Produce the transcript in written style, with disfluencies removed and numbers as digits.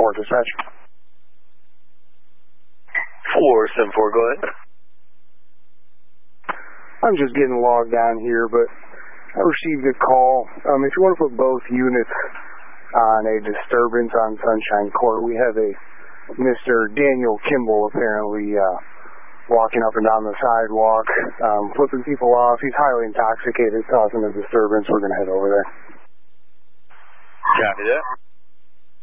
dispatch. 474, go ahead. I'm just getting logged on here, but I received a call. If you want to put both units on a disturbance on Sunshine Court, we have a Mr. Daniel Kimball apparently walking up and down the sidewalk, flipping people off. He's highly intoxicated, causing a disturbance. We're going to head over there. Copy that.